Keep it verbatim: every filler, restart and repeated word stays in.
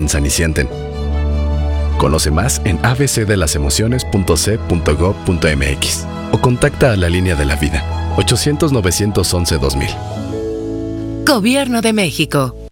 piensan y sienten. Conoce más en a b c de las emociones punto c punto gov punto m x o contacta a la Línea de la Vida, ochocientos, novecientos once, dos mil. Gobierno de México.